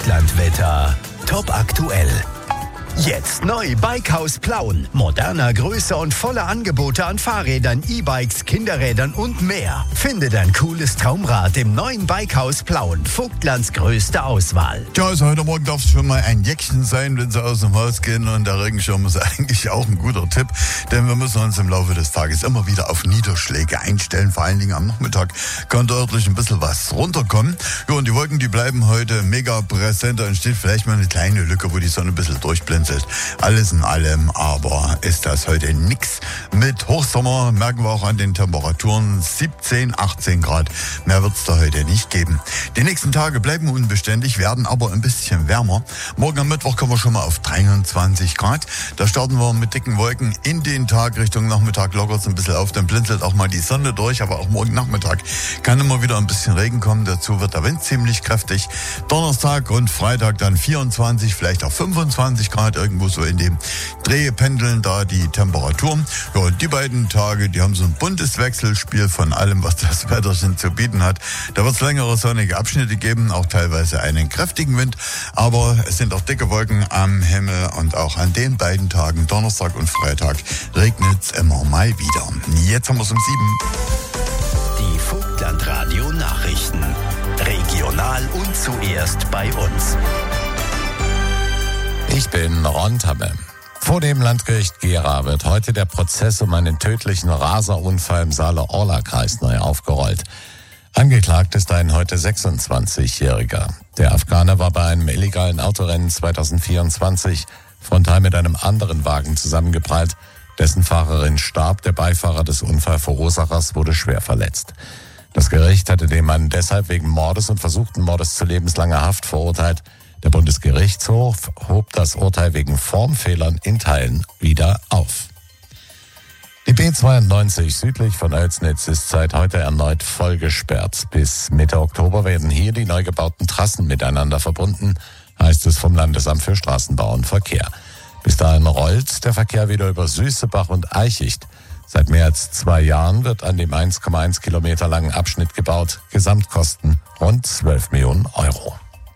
Vogtlandwetter. Top aktuell. Jetzt neu Bikehaus Plauen. Moderner, größer und voller Angebote an Fahrrädern, E-Bikes, Kinderrädern und mehr. Finde dein cooles Traumrad im neuen Bikehaus Plauen. Vogtlands größte Auswahl. Tja, also heute Morgen darf es schon mal ein Jäckchen sein, wenn Sie aus dem Haus gehen. Und der Regenschirm ist eigentlich auch ein guter Tipp. Denn wir müssen uns im Laufe des Tages immer wieder auf Niederschläge einstellen. Vor allen Dingen am Nachmittag kann deutlich ein bisschen was runterkommen. Ja, und die Wolken, die bleiben heute mega präsent. Da entsteht vielleicht mal eine kleine Lücke, wo die Sonne ein bisschen durchblinzelt. Alles in allem aber ist das heute nix. Mit Hochsommer merken wir auch an den Temperaturen 17, 18 Grad. Mehr wird es da heute nicht geben. Die nächsten Tage bleiben unbeständig, werden aber ein bisschen wärmer. Morgen am Mittwoch kommen wir schon mal auf 23 Grad. Da starten wir mit dicken Wolken in den Tag. Richtung Nachmittag lockert es ein bisschen auf, dann blinzelt auch mal die Sonne durch. Aber auch morgen Nachmittag kann immer wieder ein bisschen Regen kommen. Dazu wird der Wind ziemlich kräftig. Donnerstag und Freitag dann 24, vielleicht auch 25 Grad. Irgendwo so in dem Dreh pendeln da die Temperaturen. Ja, und die beiden Tage, die haben so ein buntes Wechselspiel von allem, was das Wetterchen zu bieten hat. Da wird es längere sonnige Abschnitte geben, auch teilweise einen kräftigen Wind. Aber es sind auch dicke Wolken am Himmel und auch an den beiden Tagen, Donnerstag und Freitag, regnet es immer mal wieder. Jetzt haben wir es um 7. Die Vogtland-Radio Nachrichten. Regional und zuerst bei uns. Ich bin Ron Tabbe. Vor dem Landgericht Gera wird heute der Prozess um einen tödlichen Raserunfall im Saale-Orla-Kreis neu aufgerollt. Angeklagt ist ein heute 26-Jähriger. Der Afghaner war bei einem illegalen Autorennen 2024 frontal mit einem anderen Wagen zusammengeprallt. Dessen Fahrerin starb, der Beifahrer des Unfallverursachers wurde schwer verletzt. Das Gericht hatte den Mann deshalb wegen Mordes und versuchten Mordes zu lebenslanger Haft verurteilt. Der Bundesgerichtshof hob das Urteil wegen Formfehlern in Teilen wieder auf. Die B92 südlich von Oelsnitz ist seit heute erneut voll gesperrt. Bis Mitte Oktober werden hier die neu gebauten Trassen miteinander verbunden, heißt es vom Landesamt für Straßenbau und Verkehr. Bis dahin rollt der Verkehr wieder über Süßebach und Eichicht. Seit mehr als 2 Jahren wird an dem 1,1 Kilometer langen Abschnitt gebaut. Gesamtkosten rund 12 Millionen Euro.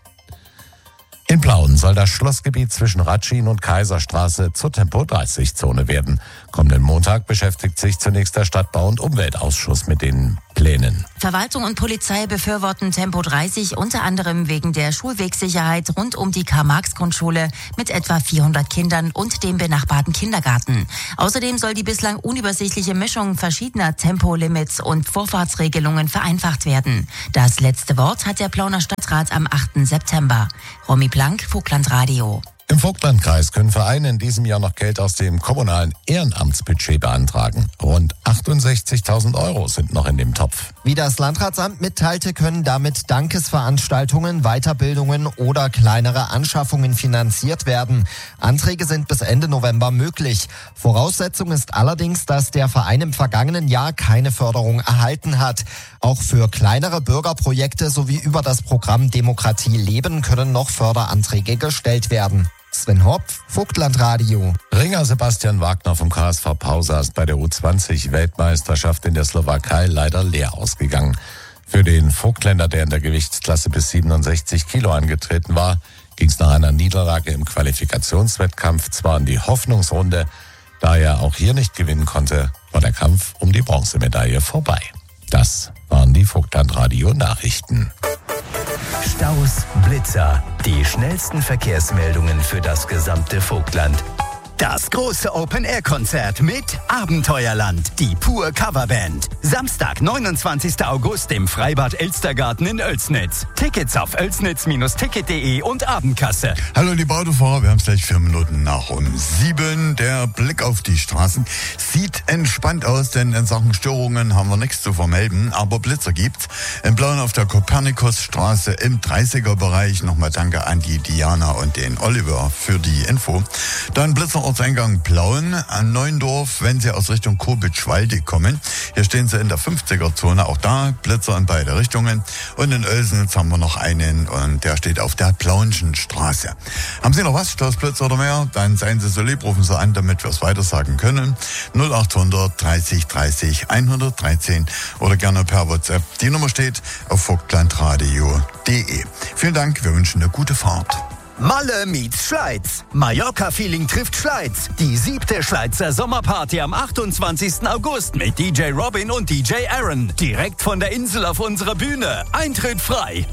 In Plauen soll das Schlossgebiet zwischen Ratschin und Kaiserstraße zur Tempo-30-Zone werden. Kommenden Montag beschäftigt sich zunächst der Stadtbau- und Umweltausschuss mit den Plänen. Verwaltung und Polizei befürworten Tempo 30 unter anderem wegen der Schulwegsicherheit rund um die Karl-Marx-Grundschule mit etwa 400 Kindern und dem benachbarten Kindergarten. Außerdem soll die bislang unübersichtliche Mischung verschiedener Tempolimits und Vorfahrtsregelungen vereinfacht werden. Das letzte Wort hat der Plauner Stadtrat am 8. September. Romy Plank, Vogtland-Radio. Im Vogtlandkreis können Vereine in diesem Jahr noch Geld aus dem kommunalen Ehrenamtsbudget beantragen. Rund 68.000 Euro sind noch in dem Topf. Wie das Landratsamt mitteilte, können damit Dankesveranstaltungen, Weiterbildungen oder kleinere Anschaffungen finanziert werden. Anträge sind bis Ende November möglich. Voraussetzung ist allerdings, dass der Verein im vergangenen Jahr keine Förderung erhalten hat. Auch für kleinere Bürgerprojekte sowie über das Programm Demokratie leben können noch Förderanträge gestellt werden. Sven Hopf, Vogtland-Radio. Ringer Sebastian Wagner vom KSV Pausa ist bei der U20-Weltmeisterschaft in der Slowakei leider leer ausgegangen. Für den Vogtländer, der in der Gewichtsklasse bis 67 Kilo angetreten war, ging es nach einer Niederlage im Qualifikationswettkampf zwar in die Hoffnungsrunde, da er auch hier nicht gewinnen konnte, war der Kampf um die Bronzemedaille vorbei. Das waren die Vogtland-Radio-Nachrichten. Staus, Blitzer, die schnellsten Verkehrsmeldungen für das gesamte Vogtland. Das große Open-Air-Konzert mit Abenteuerland, die Pur Coverband. Samstag, 29. August im Freibad Elstergarten in Oelsnitz. Tickets auf oelsnitz-ticket.de und Abendkasse. Hallo liebe Autofahrer, wir haben es gleich 4 Minuten nach um 7. Der Blick auf die Straßen sieht entspannt aus, denn in Sachen Störungen haben wir nichts zu vermelden, aber Blitzer gibt's. In Plauen auf der Kopernikusstraße im 30er-Bereich. Nochmal danke an die Diana und den Oliver für die Info. Dann Blitzer Ortseingang Plauen an Neuendorf, wenn Sie aus Richtung Kobitsch-Walde kommen. Hier stehen Sie in der 50er-Zone, auch da Blitzer in beide Richtungen. Und in Oelsnitz haben wir noch einen und der steht auf der Plaunschen Straße. Haben Sie noch was, Stoßblitzer oder mehr? Dann seien Sie so lieb, rufen Sie an, damit wir es weitersagen können. 0800 30 30 113 oder gerne per WhatsApp. Die Nummer steht auf vogtlandradio.de. Vielen Dank, wir wünschen eine gute Fahrt. Malle meets Schleiz. Mallorca-Feeling trifft Schleiz. Die 7. Schleizer Sommerparty am 28. August mit DJ Robin und DJ Aaron. Direkt von der Insel auf unserer Bühne. Eintritt frei.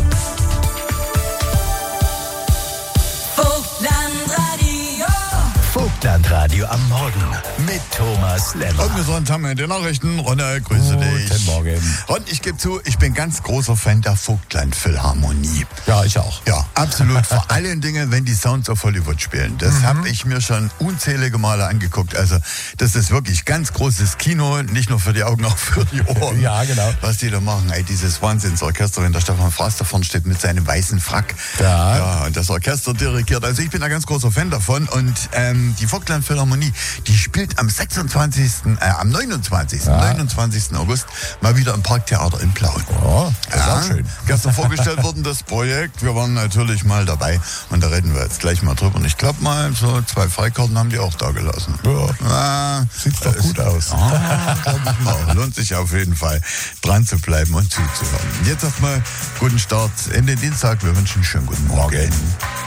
Vogtlandradio am Morgen mit Thomas Lemmer. Und wir haben wir die Nachrichten. Ronne, grüße dich. Guten Morgen. Und ich gebe zu, ich bin ganz großer Fan der Vogtland-Philharmonie. Ja, ich auch. Ja, absolut. Vor allen Dingen, wenn die Sounds of Hollywood spielen. Das habe ich mir schon unzählige Male angeguckt. Also das ist wirklich ganz großes Kino, nicht nur für die Augen, auch für die Ohren. Ja, genau. Was die da machen, ey, dieses Wahnsinnsorchester, wenn der Stefan Fraß da vorne steht mit seinem weißen Frack. Ja, und das Orchester dirigiert. Also ich bin ein ganz großer Fan davon. Und die Vogtland Philharmonie, die spielt am 29. August mal wieder im Parktheater in Plauen. Oh, das ist auch schön. Gestern vorgestellt worden, das Projekt. Wir waren natürlich mal dabei und da reden wir jetzt gleich mal drüber. Und ich glaube mal, so 2 Freikarten haben die auch da gelassen. Ja. Sieht doch gut aus. Glaube ich mal. Lohnt sich auf jeden Fall, dran zu bleiben und zuzuhören. Jetzt erstmal guten Start in den Dienstag. Wir wünschen einen schönen guten Morgen.